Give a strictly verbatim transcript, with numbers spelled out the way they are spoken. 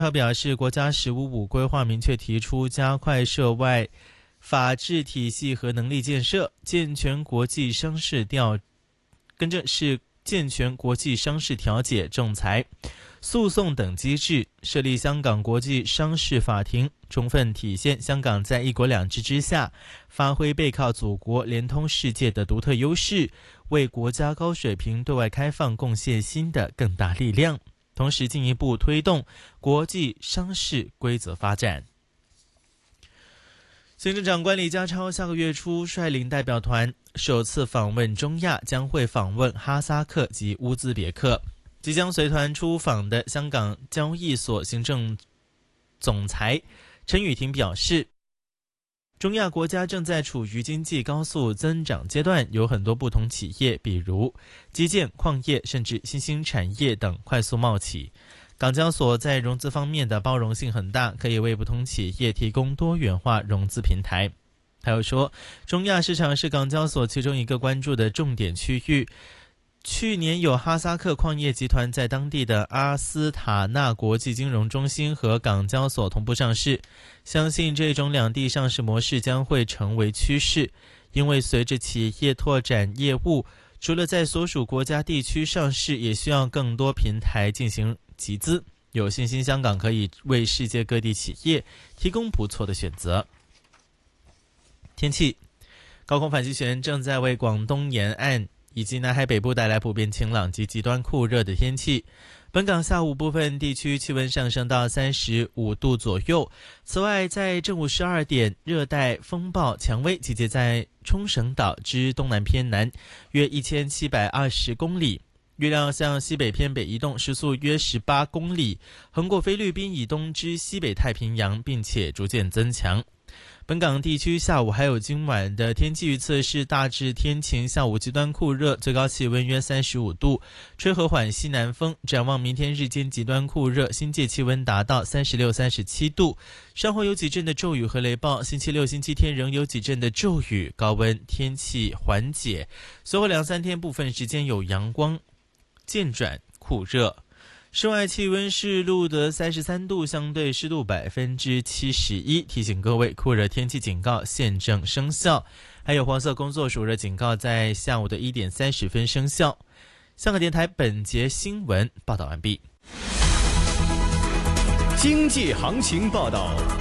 他表示，国家“十五五”规划明确提出加快涉外法治体系和能力建设，健全国际商事调，跟着是健全国际商事调解、仲裁、诉讼等机制，设立香港国际商事法庭，充分体现香港在一国两制之下发挥背靠祖国、连通世界的独特优势，为国家高水平对外开放贡献新的更大力量，同时进一步推动国际商事规则发展。行政长官李家超下个月初率领代表团首次访问中亚，将会访问哈萨克及乌兹别克。即将随团出访的香港交易所行政总裁陈雨婷表示，中亚国家正在处于经济高速增长阶段，有很多不同企业，比如基建、矿业甚至新兴产业等快速冒起。港交所在融资方面的包容性很大，可以为不同企业提供多元化融资平台。他又说，中亚市场是港交所其中一个关注的重点区域。去年有哈萨克矿业集团在当地的阿斯塔纳国际金融中心和港交所同步上市，相信这种两地上市模式将会成为趋势，因为随着企业拓展业务，除了在所属国家地区上市，也需要更多平台进行集资，有信心香港可以为世界各地企业提供不错的选择。天气，高空反气旋正在为广东沿岸以及南海北部带来普遍晴朗及极端酷热的天气。本港下午部分地区气温上升到三十五度左右。此外，在正午十二点，热带风暴蔷薇集结在冲绳岛之东南偏南约一千七百二十公里，预料向西北偏北移动，时速约十八公里，横过菲律宾以东之西北太平洋，并且逐渐增强。本港地区下午还有今晚的天气预测是大致天晴，下午极端酷热，最高气温约三十五度，吹和缓西南风。展望明天日间极端酷热，新界气温达到三十六、三十七度，稍后有几阵的骤雨和雷暴。星期六、星期天仍有几阵的骤雨，高温天气缓解，随后两三天部分时间有阳光，渐转酷热。室外气温是录得三十三度，相对湿度百分之七十一。提醒各位，酷热天气警告现正生效，还有黄色工作暑热警告在下午的一点三十分生效。香港电台本节新闻报道完毕。 经济行情报道。